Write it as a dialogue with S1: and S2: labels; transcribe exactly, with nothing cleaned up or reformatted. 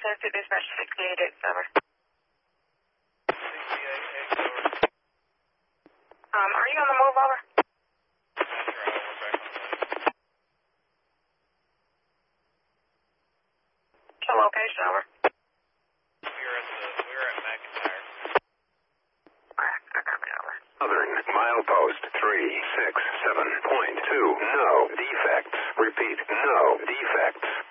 S1: ten to dispatch sixty-eight X, over.
S2: sixty-eight X, over.
S1: Um, are you on the move, over?
S2: Sure, we're back on the move.
S1: Your location, over.
S2: We're at the, we're at McIntyre.
S1: Alright, I got me, over.
S3: Southern, milepost three six seven point two. No defects. Repeat, no defects.